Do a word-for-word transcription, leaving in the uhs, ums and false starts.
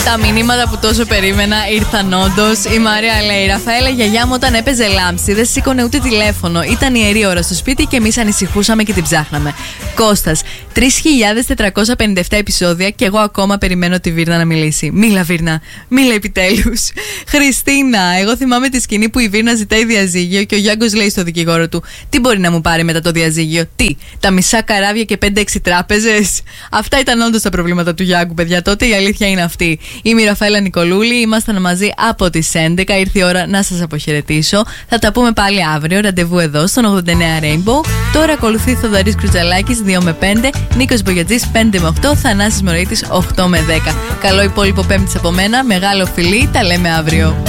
Τα μηνύματα που τόσο περίμενα ήρθαν όντως. Η Μαρία λέει: Ραφαέλα, η γιαγιά μου όταν έπαιζε λάμψη δεν σήκωνε ούτε τηλέφωνο. Ήταν ιερή ώρα στο σπίτι και εμείς ανησυχούσαμε και την ψάχναμε. Κώστας, τρεις χιλιάδες τετρακόσια πενήντα επτά επεισόδια και εγώ ακόμα περιμένω τη Βίρνα να μιλήσει. Μίλα, Βίρνα, μίλα επιτέλους. Χριστίνα, εγώ θυμάμαι τη σκηνή που η Βίρνα ζητάει διαζύγιο και ο Γιάνγκος λέει στο δικηγόρο του: Τι μπορεί να μου πάρει μετά το διαζύγιο, τι, τα μισά καράβια και πέντε έξι τράπεζες. Αυτά ήταν όντως τα προβλήματα του Γιάνγκου, παιδιά. Τότε η αλήθεια είναι αυτή. Είμαι η Ραφαέλα Νικολούλη, ήμασταν μαζί από τις έντεκα. Ήρθε η ώρα να σας αποχαιρετήσω. Θα τα πούμε πάλι αύριο. Ραντεβού εδώ στον ογδόντα εννέα Rainbow. Τώρα ακολουθεί Θοδωρής Κρουτσαλάκης δύο με πέντε, Νίκος Μπογιατζής πέντε με οκτώ, Θανάσης Μωραΐτης οκτώ με δέκα. Καλό υπόλοιπο Πέμπτης από μένα. Μεγάλο φιλί, τα λέμε αύριο.